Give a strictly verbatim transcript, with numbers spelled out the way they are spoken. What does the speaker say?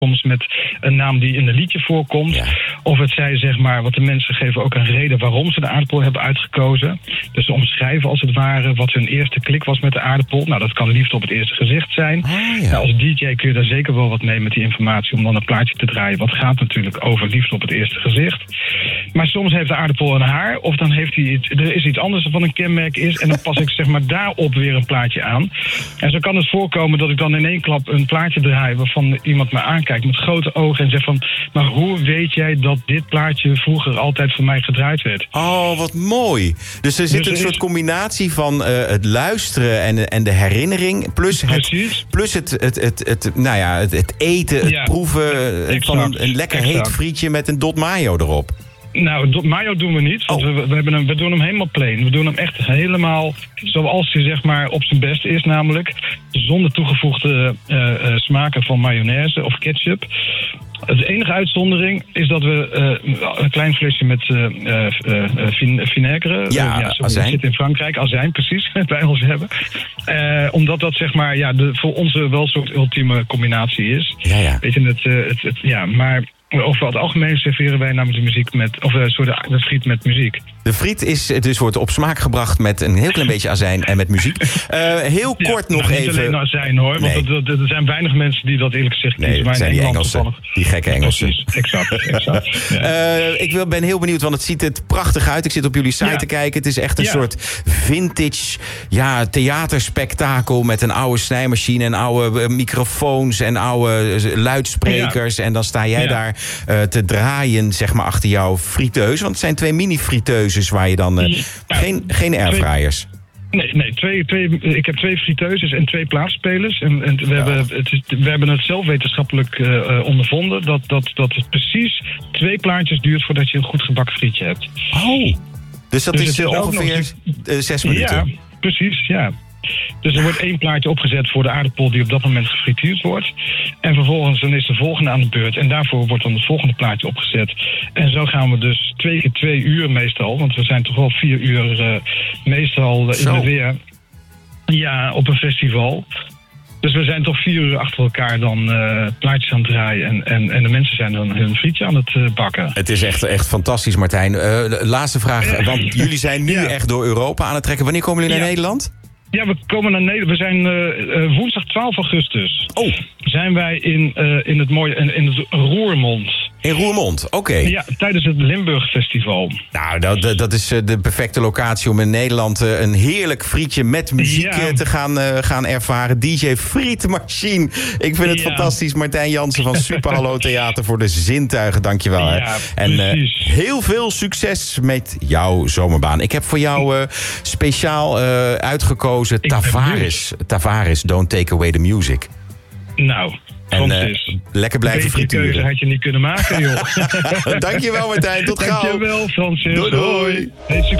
soms met een naam die in een liedje voorkomt. Ja. Of het zij, zeg maar, wat de mensen geven ook een reden waarom ze de aardappel hebben uitgekozen. Dus ze omschrijven als het ware wat hun eerste klik was met de aardappel. Nou, dat kan liefde op het eerste gezicht zijn. Oh, ja. Nou, als D J kun je daar zeker wel wat mee met die informatie om dan een plaatje te draaien. Wat gaat natuurlijk over liefde op het eerste gezicht. Maar soms heeft de aardappel een haar, of dan heeft hij iets, er is iets anders wat een kenmerk is. En dan pas ik, zeg maar, daarop weer een plaatje aan. En zo kan het voorkomen dat ik dan in één klap een plaatje draai waarvan iemand me aankijkt met grote ogen en zegt van, maar hoe weet jij dat dit plaatje vroeger altijd voor mij gedraaid werd? Oh, wat mooi. Dus er zit dus een soort is... combinatie van uh, het luisteren en, en de herinnering, plus het, plus het, het, het, het, nou ja, het, het eten, het ja, proeven exact, van een, een lekker exact. heet frietje met een dot mayo erop. Nou, mayo doen we niet, want oh. we, we, hebben hem, we doen hem helemaal plain. We doen hem echt helemaal zoals hij, zeg maar, op zijn best is, namelijk zonder toegevoegde uh, uh, smaken van mayonaise of ketchup. De enige uitzondering is dat we uh, een klein flesje met uh, uh, uh, vinaigre, ja, uh, ja, zo, dat zit in Frankrijk, azijn precies, bij ons hebben. Uh, omdat dat, zeg maar, ja, de, voor ons wel een soort ultieme combinatie is. Ja, ja. Weet je, het, uh, het, het, ja, maar over het algemeen serveren wij namelijk de muziek met, of uh, sorry, de, de friet met muziek. De friet is dus wordt op smaak gebracht met een heel klein beetje azijn en met muziek. Uh, heel kort ja, nog nou, even. Niet alleen azijn hoor, nee. want er, er zijn weinig mensen die dat eerlijk gezegd kiezen. Nee, dat zijn die Engelsen, die gekke Engelsen. Precies, exact, exact. Ja. Uh, ik ben heel benieuwd, want het ziet er prachtig uit. Ik zit op jullie site ja. te kijken. Het is echt een ja. soort vintage ja, theaterspektakel met een oude snijmachine en oude microfoons en oude luidsprekers. Ja. En dan sta jij ja. daar uh, te draaien, zeg maar, achter jouw friteus. Want het zijn twee mini-friteuses waar je dan... Uh, ja. geen, geen airfryers. Nee, nee twee, twee, ik heb twee friteuses en twee plaatsspelers. En, en we, ja. hebben, het is, we hebben het zelf wetenschappelijk uh, ondervonden... Dat, dat, dat het precies twee plaatjes duurt voordat je een goed gebakken frietje hebt. Oh, dus dat dus is, is ongeveer nog, uh, zes minuten? Ja, precies, ja. Dus er wordt één plaatje opgezet voor de aardappel die op dat moment gefrituurd wordt. En vervolgens dan is de volgende aan de beurt. En daarvoor wordt dan het volgende plaatje opgezet. En zo gaan we dus twee keer twee uur meestal. Want we zijn toch wel vier uur uh, meestal uh, in de weer. Ja, op een festival. Dus we zijn toch vier uur achter elkaar dan uh, plaatjes aan het draaien. En, en, en de mensen zijn dan hun frietje aan het uh, bakken. Het is echt, echt fantastisch, Martijn. Uh, laatste vraag, want jullie zijn nu ja. echt door Europa aan het trekken. Wanneer komen jullie naar ja. Nederland? Ja, we komen naar Nederland. We zijn uh, uh, woensdag twaalf augustus. Oh. Zijn wij in, uh, in het mooie in, in het Roermond. In Roermond, oké. Okay. Ja, tijdens het Limburg Festival. Nou, dat, dat is de perfecte locatie om in Nederland een heerlijk frietje met muziek ja. te gaan, uh, gaan ervaren. D J Frietmachine. Ik vind het ja. fantastisch. Martijn Jansen van Super Hallo Theater voor de zintuigen. Dankjewel. Hè. Ja, en uh, heel veel succes met jouw zomerbaan. Ik heb voor jou uh, speciaal uh, uitgekozen Tavares. Tavares, Don't Take Away the Music. Nou... En uh, lekker blijven frituren. Deze keuze had je niet kunnen maken, joh. Dankjewel, Martijn. Tot gauw. Dankjewel, Francis. Doei, doei. Hey,